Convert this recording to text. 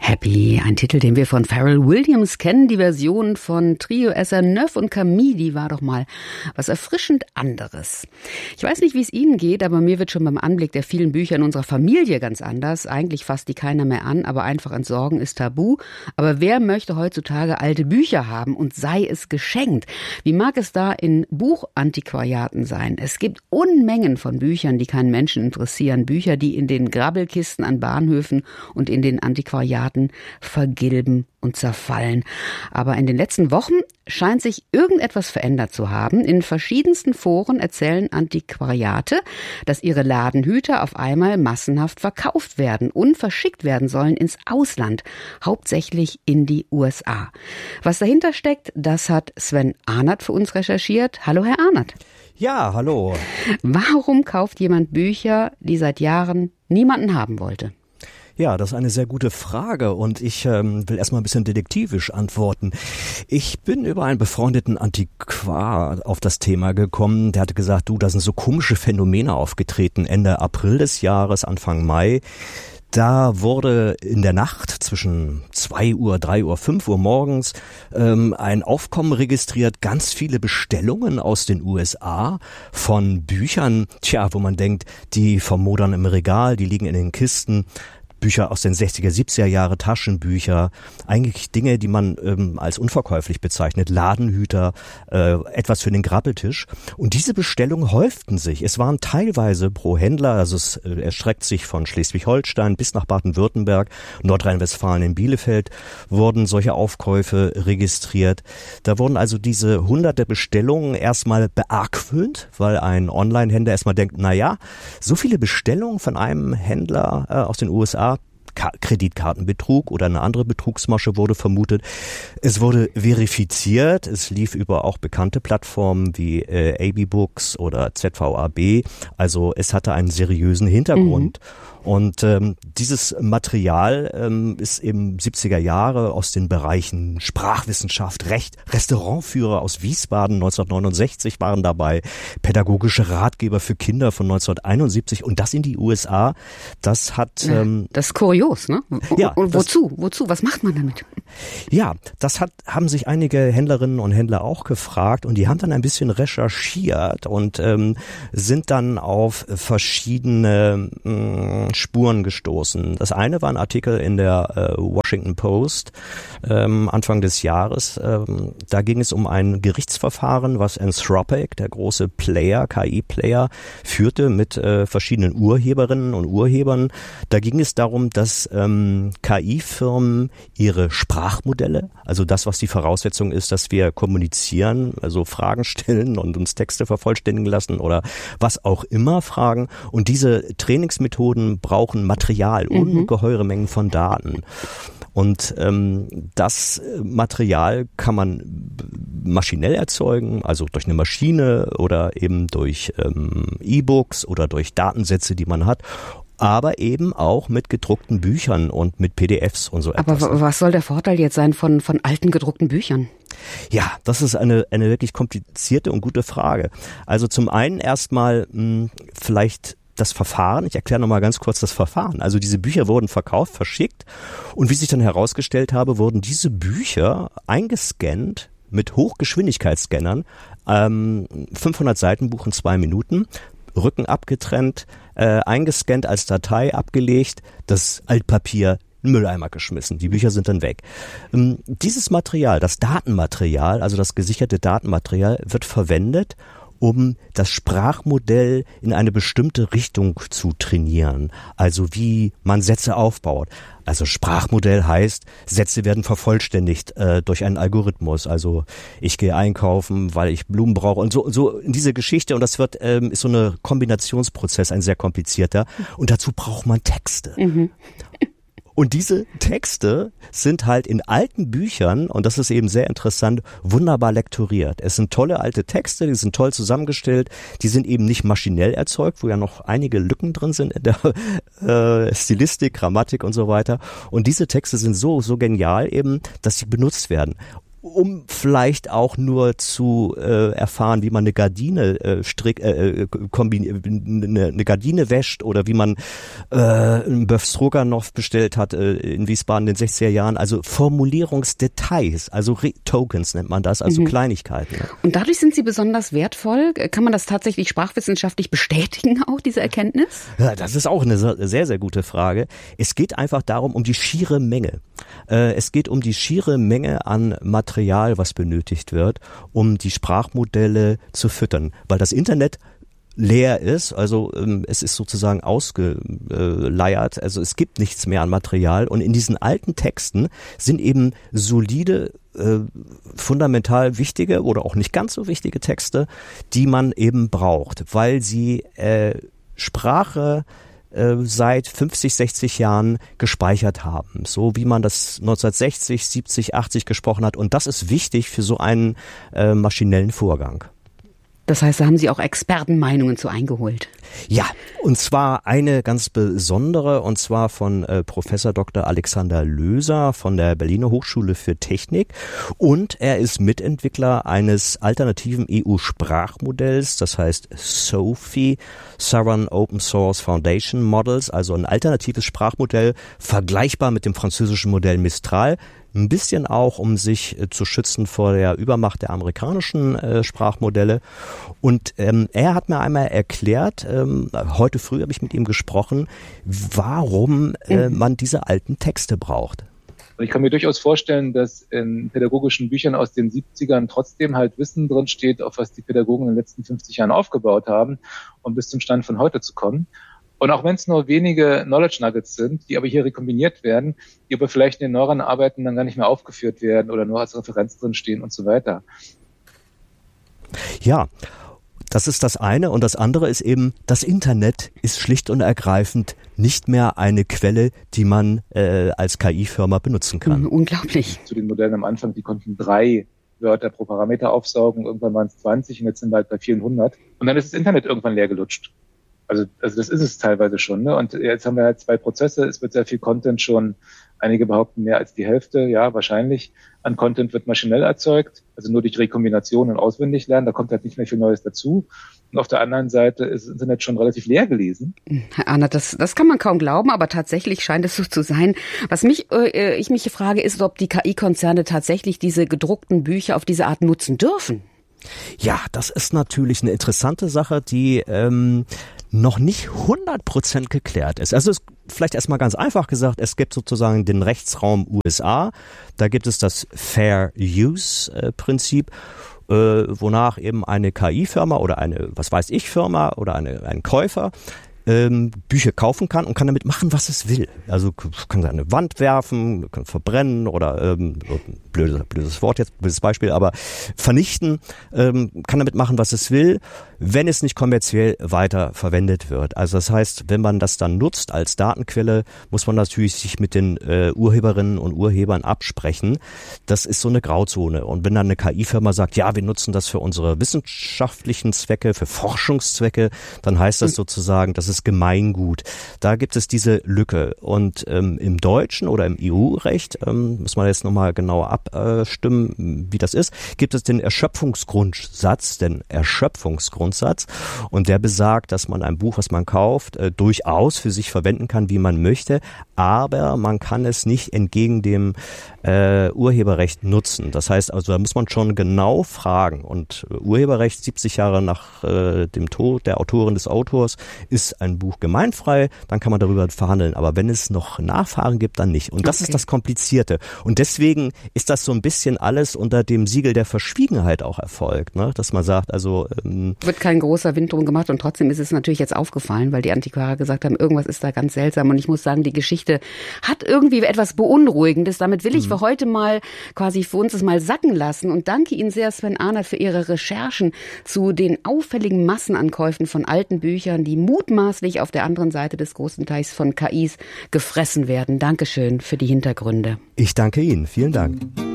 Happy, ein Titel, den wir von Pharrell Williams kennen. Die Version von Trio SR9 und Camille, die war doch mal was erfrischend anderes. Ich weiß nicht, wie es Ihnen geht, aber mir wird schon beim Anblick der vielen Bücher in unserer Familie ganz anders. Eigentlich fasst die keiner mehr an, aber einfach entsorgen ist tabu. Aber wer möchte heutzutage alte Bücher haben und sei es geschenkt? Wie mag es da in Buchantiquariaten sein? Es gibt Unmengen von Büchern, die keinen Menschen interessieren. Bücher, die in den Grabbelkisten an Bahnhöfen und in den Antiquariaten vergilben und zerfallen. Aber in den letzten Wochen scheint sich irgendetwas verändert zu haben. In verschiedensten Foren erzählen Antiquariate, dass ihre Ladenhüter auf einmal massenhaft verkauft werden und verschickt werden sollen ins Ausland, hauptsächlich in die USA. Was dahinter steckt, das hat Sven Arnert für uns recherchiert. Hallo, Herr Arnert. Ja, hallo. Warum kauft jemand Bücher, die seit Jahren niemanden haben wollte? Ja, das ist eine sehr gute Frage und ich will erstmal ein bisschen detektivisch antworten. Ich bin über einen befreundeten Antiquar auf das Thema gekommen. Der hatte gesagt, da sind so komische Phänomene aufgetreten Ende April des Jahres, Anfang Mai. Da wurde in der Nacht zwischen 2 Uhr, 3 Uhr, 5 Uhr morgens ein Aufkommen registriert, ganz viele Bestellungen aus den USA von Büchern, wo man denkt, die vermodern im Regal, die liegen in den Kisten. Bücher aus den 60er, 70er Jahre, Taschenbücher, eigentlich Dinge, die man als unverkäuflich bezeichnet, Ladenhüter, etwas für den Grabbeltisch. Und diese Bestellungen häuften sich. Es waren teilweise pro Händler, also es erstreckt sich von Schleswig-Holstein bis nach Baden-Württemberg, Nordrhein-Westfalen in Bielefeld, wurden solche Aufkäufe registriert. Da wurden also diese hunderte Bestellungen erstmal beargwöhnt, weil ein Online-Händler erstmal denkt, so viele Bestellungen von einem Händler aus den USA, Kreditkartenbetrug oder eine andere Betrugsmasche wurde vermutet. Es wurde verifiziert. Es lief über auch bekannte Plattformen wie AB Books oder ZVAB. Also es hatte einen seriösen Hintergrund. Und dieses Material ist eben 70er Jahre aus den Bereichen Sprachwissenschaft, Recht, Restaurantführer aus Wiesbaden 1969 waren dabei, pädagogische Ratgeber für Kinder von 1971 und das in die USA. Das hat das ist kurios, ne? Ja, und wozu? Was macht man damit? Ja, haben sich einige Händlerinnen und Händler auch gefragt und die haben dann ein bisschen recherchiert und sind dann auf verschiedene Spuren gestoßen. Das eine war ein Artikel in der Washington Post Anfang des Jahres. Da ging es um ein Gerichtsverfahren, was Anthropic, der große KI-Player, führte mit verschiedenen Urheberinnen und Urhebern. Da ging es darum, dass KI-Firmen ihre Sprachmodelle, also das, was die Voraussetzung ist, dass wir kommunizieren, also Fragen stellen und uns Texte vervollständigen lassen oder was auch immer fragen. Und diese Trainingsmethoden brauchen Material, ungeheure Mengen von Daten. Und das Material kann man maschinell erzeugen, also durch eine Maschine oder eben durch E-Books oder durch Datensätze, die man hat. Aber eben auch mit gedruckten Büchern und mit PDFs und so etwas. Aber was soll der Vorteil jetzt sein von alten gedruckten Büchern? Ja, das ist eine wirklich komplizierte und gute Frage. Also zum einen erstmal vielleicht das Verfahren. Ich erkläre nochmal ganz kurz das Verfahren. Also diese Bücher wurden verkauft, verschickt und wie sich dann herausgestellt habe, wurden diese Bücher eingescannt mit Hochgeschwindigkeitsscannern, 500 Seiten Buch in 2 Minuten, Rücken abgetrennt, eingescannt als Datei abgelegt, das Altpapier in den Mülleimer geschmissen. Die Bücher sind dann weg. Dieses Material, das Datenmaterial, also das gesicherte Datenmaterial, wird verwendet, um das Sprachmodell in eine bestimmte Richtung zu trainieren. Also wie man Sätze aufbaut. Also Sprachmodell heißt, Sätze werden vervollständigt durch einen Algorithmus. Also ich gehe einkaufen, weil ich Blumen brauche und so in diese Geschichte. Und das ist so eine Kombinationsprozess, ein sehr komplizierter. Und dazu braucht man Texte. Und diese Texte sind halt in alten Büchern, und das ist eben sehr interessant, wunderbar lektoriert. Es sind tolle alte Texte, die sind toll zusammengestellt, die sind eben nicht maschinell erzeugt, wo ja noch einige Lücken drin sind in der Stilistik, Grammatik und so weiter. Und diese Texte sind so genial eben, dass sie benutzt werden. um vielleicht auch nur zu erfahren, wie man eine Gardine eine Gardine wäscht oder wie man einen Bœuf Stroganoff bestellt hat in Wiesbaden in den 60er Jahren. Also Formulierungsdetails, also Tokens nennt man das, also Kleinigkeiten. Ja. Und dadurch sind sie besonders wertvoll. Kann man das tatsächlich sprachwissenschaftlich bestätigen, auch diese Erkenntnis? Ja, das ist auch eine sehr, sehr gute Frage. Es geht einfach darum, um die schiere Menge. Es geht um die schiere Menge an Material, was benötigt wird, um die Sprachmodelle zu füttern. Weil das Internet leer ist, also es ist sozusagen ausgeleiert, also es gibt nichts mehr an Material und in diesen alten Texten sind eben solide, fundamental wichtige oder auch nicht ganz so wichtige Texte, die man eben braucht, weil sie Sprache seit 50, 60 Jahren gespeichert haben, so wie man das 1960, 70, 80 gesprochen hat. Und das ist wichtig für so einen maschinellen Vorgang. Das heißt, da haben Sie auch Expertenmeinungen zu eingeholt. Ja, und zwar eine ganz besondere, und zwar von Professor Dr. Alexander Löser von der Berliner Hochschule für Technik. Und er ist Mitentwickler eines alternativen EU-Sprachmodells, das heißt SOFI, Southern Open Source Foundation Models, also ein alternatives Sprachmodell, vergleichbar mit dem französischen Modell Mistral. Ein bisschen auch, um sich zu schützen vor der Übermacht der amerikanischen Sprachmodelle. Und er hat mir einmal erklärt, heute früh habe ich mit ihm gesprochen, warum man diese alten Texte braucht. Und ich kann mir durchaus vorstellen, dass in pädagogischen Büchern aus den 70ern trotzdem halt Wissen drin steht, auf was die Pädagogen in den letzten 50 Jahren aufgebaut haben, um bis zum Stand von heute zu kommen. Und auch wenn es nur wenige Knowledge Nuggets sind, die aber hier rekombiniert werden, die aber vielleicht in den neueren Arbeiten dann gar nicht mehr aufgeführt werden oder nur als Referenz drin stehen und so weiter. Ja, das ist das eine. Und das andere ist eben, das Internet ist schlicht und ergreifend nicht mehr eine Quelle, die man als KI-Firma benutzen kann. Unglaublich. Zu den Modellen am Anfang, die konnten 3 Wörter pro Parameter aufsaugen, irgendwann waren es 20 und jetzt sind wir halt bei 400. Und dann ist das Internet irgendwann leer gelutscht. Also das ist es teilweise schon, ne? Und jetzt haben wir halt 2 Prozesse, es wird sehr viel Content schon, einige behaupten mehr als die Hälfte, ja, wahrscheinlich, an Content wird maschinell erzeugt, also nur durch Rekombination und Auswendiglernen, da kommt halt nicht mehr viel Neues dazu. Und auf der anderen Seite ist das Internet schon relativ leer gelesen. Herr Arnert, das kann man kaum glauben, aber tatsächlich scheint es so zu sein. Was ich mich frage, ist, ob die KI-Konzerne tatsächlich diese gedruckten Bücher auf diese Art nutzen dürfen. Ja, das ist natürlich eine interessante Sache, die noch nicht 100% geklärt ist. Also vielleicht erstmal ganz einfach gesagt, es gibt sozusagen den Rechtsraum USA, da gibt es das Fair Use Prinzip, wonach eben eine KI-Firma oder eine, was weiß ich, Firma oder ein Käufer Bücher kaufen kann und kann damit machen, was es will. Also kann sie an eine Wand werfen, kann verbrennen oder blödes Wort jetzt, blödes Beispiel, aber vernichten, kann damit machen, was es will, wenn es nicht kommerziell weiter verwendet wird. Also das heißt, wenn man das dann nutzt als Datenquelle, muss man natürlich sich mit den Urheberinnen und Urhebern absprechen. Das ist so eine Grauzone. Und wenn dann eine KI-Firma sagt, ja, wir nutzen das für unsere wissenschaftlichen Zwecke, für Forschungszwecke, dann heißt das sozusagen, das ist Gemeingut. Da gibt es diese Lücke. Und im Deutschen oder im EU-Recht, muss man jetzt nochmal genauer abstimmen, wie das ist, gibt es den Erschöpfungsgrundsatz, und der besagt, dass man ein Buch, was man kauft, durchaus für sich verwenden kann, wie man möchte, aber man kann es nicht entgegen dem Urheberrecht nutzen. Das heißt also, da muss man schon genau fragen. Und Urheberrecht 70 Jahre nach dem Tod der Autorin des Autors ist ein Buch gemeinfrei, dann kann man darüber verhandeln. Aber wenn es noch Nachfahren gibt, dann nicht. Und das ist das Komplizierte. Und deswegen ist das so ein bisschen alles unter dem Siegel der Verschwiegenheit auch erfolgt, ne? Dass man sagt, also wird kein großer Wind drum gemacht und trotzdem ist es natürlich jetzt aufgefallen, weil die Antiquare gesagt haben, irgendwas ist da ganz seltsam. Und ich muss sagen, die Geschichte hat irgendwie etwas Beunruhigendes. Damit will ich für heute mal quasi für uns es mal sacken lassen und danke Ihnen sehr, Sven Arnert, für Ihre Recherchen zu den auffälligen Massenankäufen von alten Büchern, die mutmaßlich auf der anderen Seite des großen Teichs von KIs gefressen werden. Dankeschön für die Hintergründe. Ich danke Ihnen. Vielen Dank.